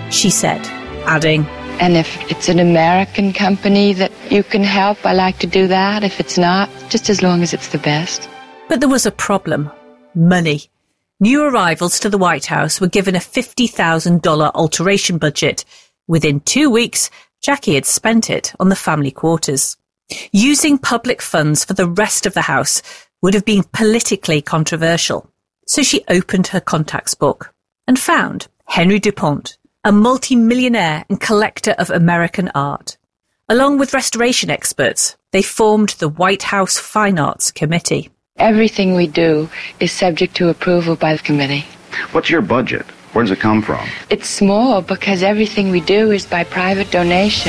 she said, adding, "And if it's an American company that you can help, I like to do that. If it's not, just as long as it's the best." But there was a problem. Money. New arrivals to the White House were given a $50,000 alteration budget. Within 2 weeks, Jackie had spent it on the family quarters. Using public funds for the rest of the house would have been politically controversial. So she opened her contacts book and found Henry DuPont, a multi-millionaire and collector of American art. Along with restoration experts, they formed the White House Fine Arts Committee. Everything we do is subject to approval by the committee. What's your budget? Where does it come from? It's small because everything we do is by private donation.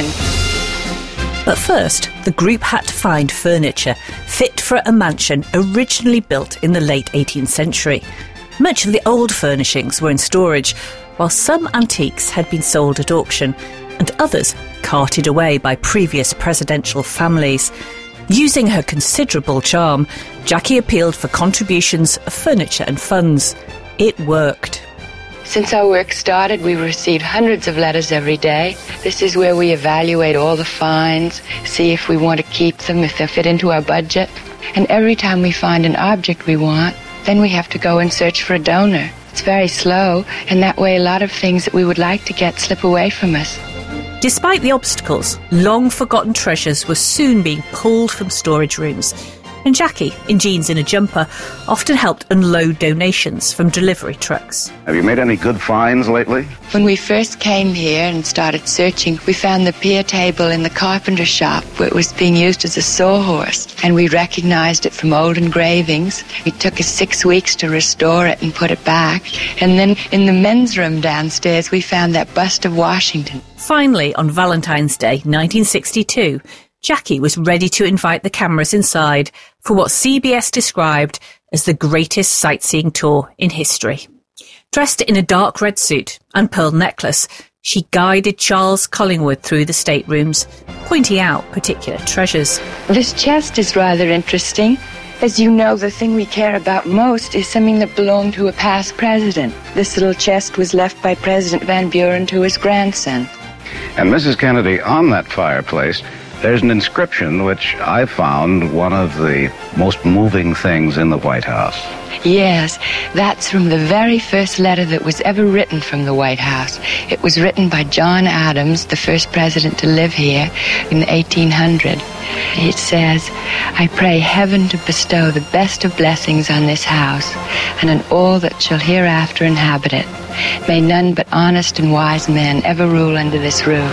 But first, the group had to find furniture fit for a mansion originally built in the late 18th century. Much of the old furnishings were in storage, while some antiques had been sold at auction and others carted away by previous presidential families. Using her considerable charm, Jackie appealed for contributions of furniture and funds. It worked. Since our work started, we received hundreds of letters every day. This is where we evaluate all the finds, see if we want to keep them, if they fit into our budget. And every time we find an object we want, then we have to go and search for a donor. It's very slow, and that way a lot of things that we would like to get slip away from us. Despite the obstacles, long-forgotten treasures were soon being pulled from storage rooms. And Jackie, in jeans and a jumper, often helped unload donations from delivery trucks. Have you made any good finds lately? When we first came here and started searching, we found the pier table in the carpenter shop where it was being used as a sawhorse, and we recognized it from old engravings. It took us 6 weeks to restore it and put it back. And then in the men's room downstairs, we found that bust of Washington. Finally, on Valentine's Day, 1962, Jackie was ready to invite the cameras inside for what CBS described as the greatest sightseeing tour in history. Dressed in a dark red suit and pearl necklace, she guided Charles Collingwood through the staterooms, pointing out particular treasures. This chest is rather interesting. As you know, the thing we care about most is something that belonged to a past president. This little chest was left by President Van Buren to his grandson. And Mrs. Kennedy, on that fireplace, there's an inscription which I found one of the most moving things in the White House. Yes, that's from the very first letter that was ever written from the White House. It was written by John Adams, the first president to live here in 1800. It says, "I pray heaven to bestow the best of blessings on this house and on all that shall hereafter inhabit it. May none but honest and wise men ever rule under this roof."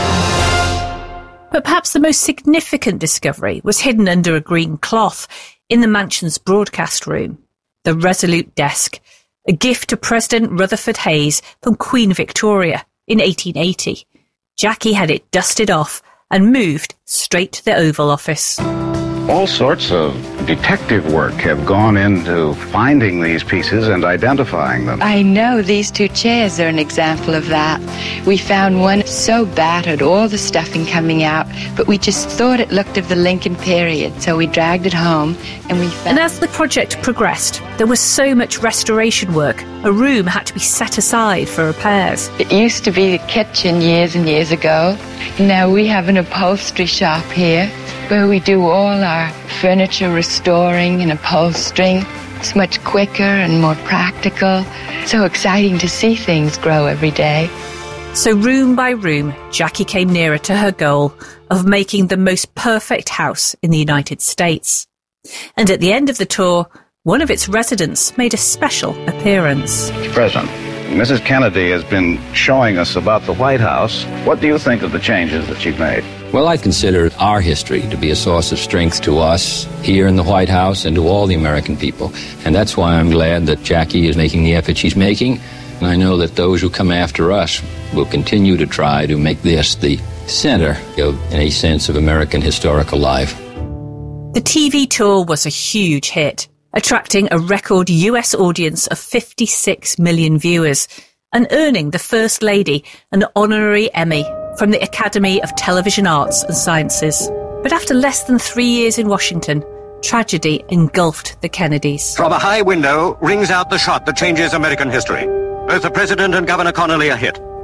But perhaps the most significant discovery was hidden under a green cloth in the mansion's broadcast room. The Resolute Desk, a gift to President Rutherford Hayes from Queen Victoria in 1880. Jackie had it dusted off and moved straight to the Oval Office. All sorts of detective work have gone into finding these pieces and identifying them. I know, these two chairs are an example of that. We found one so battered, all the stuffing coming out, but we just thought it looked of the Lincoln period, so we dragged it home and we found... And as the project progressed, there was so much restoration work, a room had to be set aside for repairs. It used to be the kitchen years and years ago. Now we have an upholstery shop here where we do all our furniture restoring and upholstering. It's much quicker and more practical. So exciting to see things grow every day. So room by room, Jackie came nearer to her goal of making the most perfect house in the United States. And at the end of the tour, one of its residents made a special appearance. President, Mrs. Kennedy has been showing us about the White House. What do you think of the changes that she's made? Well, I consider our history to be a source of strength to us here in the White House and to all the American people. And that's why I'm glad that Jackie is making the effort she's making. And I know that those who come after us will continue to try to make this the center of, in a sense, of American historical life. The TV tour was a huge hit, attracting a record US audience of 56 million viewers and earning the First Lady an honorary Emmy from the Academy of Television Arts and Sciences. But after less than 3 years in Washington, tragedy engulfed the Kennedys. From a high window rings out the shot that changes American history. Both the President and Governor Connolly are hit.